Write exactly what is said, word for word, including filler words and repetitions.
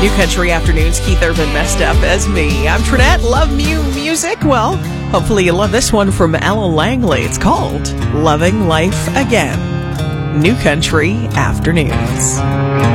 New Country Afternoons, Keith Urban messed up as me. I'm Trinette, love mu- music. Well, hopefully you love this one from Ella Langley. It's called Loving Life Again. New Country Afternoons.